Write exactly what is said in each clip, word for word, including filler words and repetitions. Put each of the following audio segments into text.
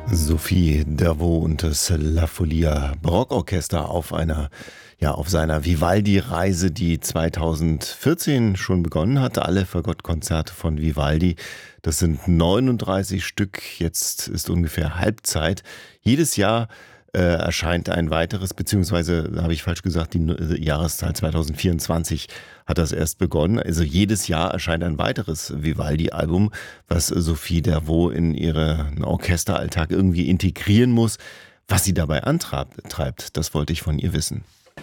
Sophie Davot und das La Folia Barockorchester auf einer, ja, auf seiner Vivaldi-Reise, die zweitausendvierzehn schon begonnen hatte. Alle Fagottkonzerte von Vivaldi. Das sind neununddreißig Stück. Jetzt ist ungefähr Halbzeit. Jedes Jahr äh, erscheint ein weiteres, beziehungsweise, habe ich falsch gesagt, die äh, Jahreszahl zweitausendvierundzwanzig hat das erst begonnen. Also jedes Jahr erscheint ein weiteres Vivaldi-Album, was Sophie Davot in ihren Orchesteralltag irgendwie integrieren muss. Was sie dabei antreibt, das wollte ich von ihr wissen.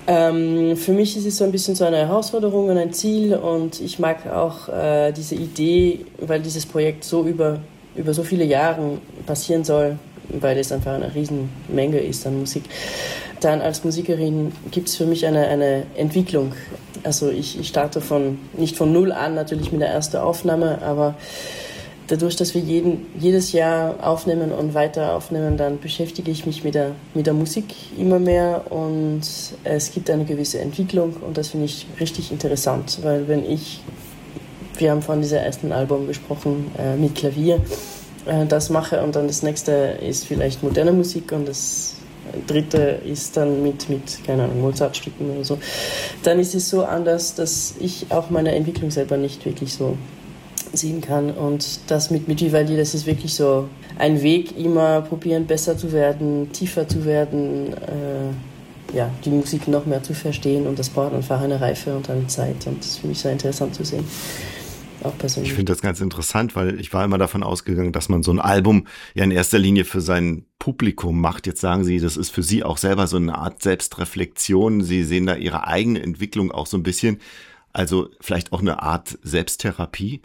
Ähm, für mich ist es so ein bisschen so eine Herausforderung und ein Ziel, und ich mag auch äh, diese Idee, weil dieses Projekt so über, über so viele Jahre passieren soll, weil es einfach eine Riesenmenge ist an Musik. Dann als Musikerin gibt es für mich eine, eine Entwicklung. Also ich, ich starte von, nicht von null an, natürlich mit der ersten Aufnahme, aber dadurch, dass wir jeden, jedes Jahr aufnehmen und weiter aufnehmen, dann beschäftige ich mich mit der, mit der Musik immer mehr, und es gibt eine gewisse Entwicklung, und das finde ich richtig interessant, weil wenn ich, wir haben von diesem ersten Album gesprochen, äh, mit Klavier, äh, das mache, und dann das nächste ist vielleicht moderne Musik, und das dritte ist dann mit, mit keine Ahnung, Mozart-Stücken oder so, dann ist es so anders, dass ich auch meine Entwicklung selber nicht wirklich so sehen kann. Und das mit, mit Vivaldi, das ist wirklich so ein Weg, immer probieren, besser zu werden, tiefer zu werden, äh, ja, die Musik noch mehr zu verstehen, und das braucht einfach eine Reife und eine Zeit, und das ist für mich sehr interessant zu sehen. Auch persönlich. Ich finde das ganz interessant, weil ich war immer davon ausgegangen, dass man so ein Album ja in erster Linie für sein Publikum macht. Jetzt sagen Sie, das ist für Sie auch selber so eine Art Selbstreflexion. Sie sehen da Ihre eigene Entwicklung auch so ein bisschen. Also vielleicht auch eine Art Selbsttherapie?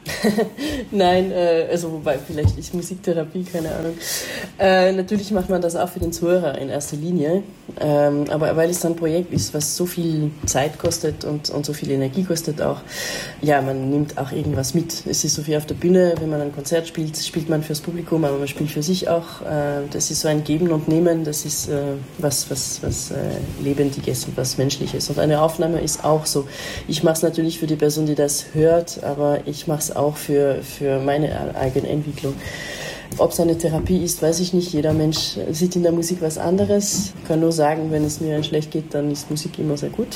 Nein, äh, also wobei, vielleicht ist Musiktherapie, keine Ahnung. Äh, natürlich macht man das auch für den Zuhörer in erster Linie. Ähm, aber weil es dann ein Projekt ist, was so viel Zeit kostet und, und so viel Energie kostet auch, ja, man nimmt auch irgendwas mit. Es ist so viel auf der Bühne, wenn man ein Konzert spielt, spielt man fürs Publikum, aber man spielt für sich auch. Äh, das ist so ein Geben und Nehmen, das ist äh, was, was, was äh, Lebendiges und was Menschliches. Und eine Aufnahme ist auch so. Ich mache es natürlich für die Person, die das hört, aber ich mache es auch für, für meine eigene Entwicklung. Ob es eine Therapie ist, weiß ich nicht. Jeder Mensch sieht in der Musik was anderes. Ich kann nur sagen, wenn es mir schlecht geht, dann ist Musik immer sehr gut.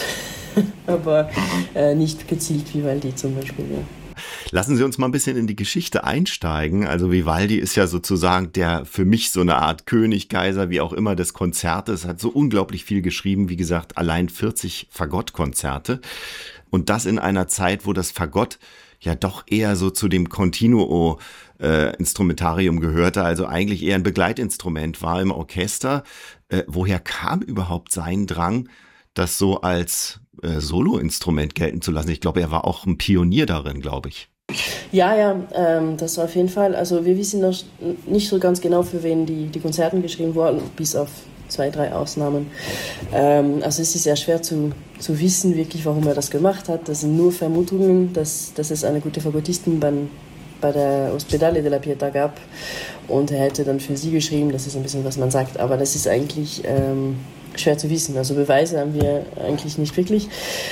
aber äh, nicht gezielt Vivaldi zum Beispiel. Ja. Lassen Sie uns mal ein bisschen in die Geschichte einsteigen. Also Vivaldi ist ja sozusagen der für mich so eine Art König, Kaiser, wie auch immer, des Konzertes. Hat so unglaublich viel geschrieben. Wie gesagt, allein vierzig Fagottkonzerte. Und das in einer Zeit, wo das Fagott ja doch eher so zu dem Continuo äh, Instrumentarium gehörte, also eigentlich eher ein Begleitinstrument war im Orchester. Äh, woher kam überhaupt sein Drang, das so als äh, Soloinstrument gelten zu lassen? Ich glaube, er war auch ein Pionier darin, glaube ich. Ja, ja, ähm, das auf jeden Fall. Also wir wissen noch nicht so ganz genau, für wen die, die Konzerten geschrieben wurden, bis auf zwei, drei Ausnahmen. Ähm, also es ist sehr schwer zu, zu wissen, wirklich, warum er das gemacht hat. Das sind nur Vermutungen, dass, dass es eine gute Fagottistin beim, bei der Ospedale della Pietà gab, und er hätte dann für sie geschrieben. Das ist ein bisschen, was man sagt, aber das ist eigentlich ähm, schwer zu wissen. Also Beweise haben wir eigentlich nicht wirklich.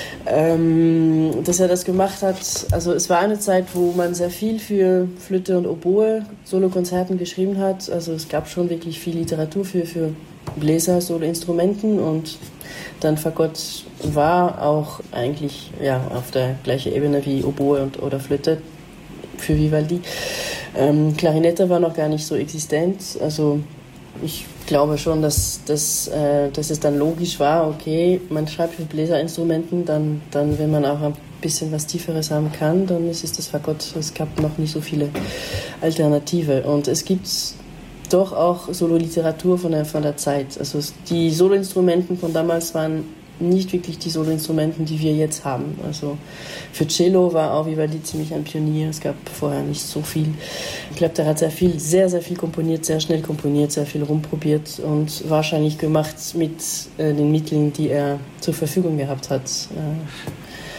Ähm, dass er das gemacht hat, also es war eine Zeit, wo man sehr viel für Flöte und Oboe Solokonzerten geschrieben hat. Also es gab schon wirklich viel Literatur für, für Bläser, Soloinstrumenten, und dann Fagott war auch eigentlich ja, auf der gleichen Ebene wie Oboe und, oder Flöte für Vivaldi. Ähm, Klarinette war noch gar nicht so existent, also ich glaube schon, dass, dass, äh, dass es dann logisch war, okay, man schreibt für Bläserinstrumenten, dann, dann wenn man auch ein bisschen was Tieferes haben kann, dann ist es das Fagott. Es gab noch nicht so viele Alternative, und es gibt doch auch Solo-Literatur von der, von der Zeit. Also die Soloinstrumenten von damals waren nicht wirklich die Soloinstrumenten, die wir jetzt haben. Also für Cello war auch Vivaldi ziemlich ein Pionier. Es gab vorher nicht so viel. Ich glaube, der hat sehr viel, sehr, sehr viel komponiert, sehr schnell komponiert, sehr viel rumprobiert und wahrscheinlich gemacht mit äh, den Mitteln, die er zur Verfügung gehabt hat. Äh,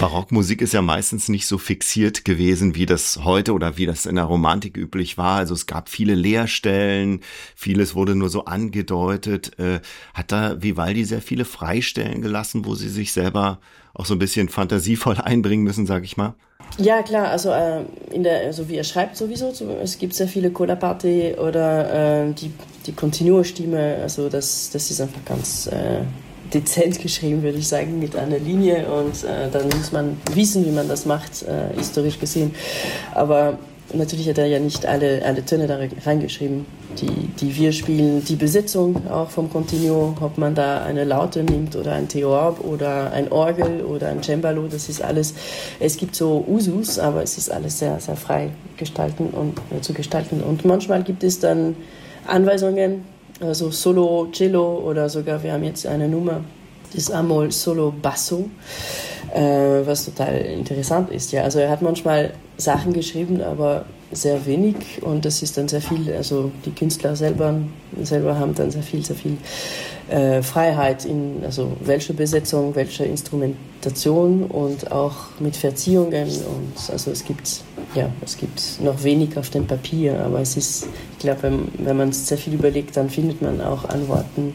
Barockmusik ist ja meistens nicht so fixiert gewesen, wie das heute oder wie das in der Romantik üblich war. Also es gab viele Leerstellen, vieles wurde nur so angedeutet. Äh, hat da Vivaldi sehr viele Freistellen gelassen, wo sie sich selber auch so ein bisschen fantasievoll einbringen müssen, sag ich mal? Ja, klar, also, äh, in der, also wie er schreibt sowieso, es gibt sehr viele Coda parte oder äh, die, die Continuo-Stimme, also das, das ist einfach ganz äh, dezent geschrieben, würde ich sagen, mit einer Linie und äh, dann muss man wissen, wie man das macht, äh, historisch gesehen. Aber natürlich hat er ja nicht alle, alle Töne da reingeschrieben, die, die wir spielen. Die Besetzung auch vom Continuo, ob man da eine Laute nimmt oder ein Theorb oder ein Orgel oder ein Cembalo, das ist alles, es gibt so Usus, aber es ist alles sehr, sehr frei gestalten und, äh, zu gestalten. Und manchmal gibt es dann Anweisungen, also Solo Cello oder sogar, wir haben jetzt eine Nummer, das Amol Solo Basso, äh, was total interessant ist. Ja, also er hat manchmal Sachen geschrieben, aber sehr wenig und das ist dann sehr viel, also die Künstler selber, selber haben dann sehr viel, sehr viel äh, Freiheit in, also welche Besetzung, welche Instrumentation und auch mit Verziehungen und also es gibt, ja, es gibt noch wenig auf dem Papier, aber es ist, ich glaube, wenn, wenn man sehr viel überlegt, dann findet man auch Antworten,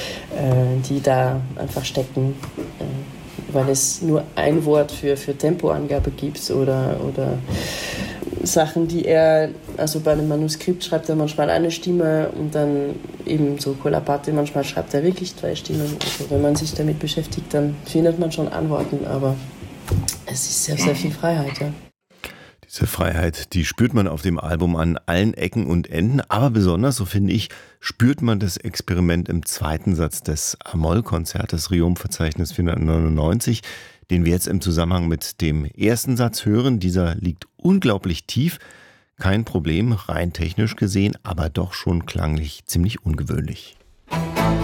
äh, die da einfach stecken, äh, weil es nur ein Wort für, für Tempoangabe gibt oder, oder Sachen, die er, also bei einem Manuskript schreibt er manchmal eine Stimme und dann eben so Coda parte, manchmal schreibt er wirklich zwei Stimmen. Also wenn man sich damit beschäftigt, dann findet man schon Antworten, aber es ist sehr, sehr viel Freiheit, ja. Diese Freiheit, die spürt man auf dem Album an allen Ecken und Enden, aber besonders, so finde ich, spürt man das Experiment im zweiten Satz des A-Moll-Konzertes Riom-Verzeichnis vierhundertneunundneunzig, den wir jetzt im Zusammenhang mit dem ersten Satz hören. Dieser liegt unglaublich tief, kein Problem, rein technisch gesehen, aber doch schon klanglich ziemlich ungewöhnlich.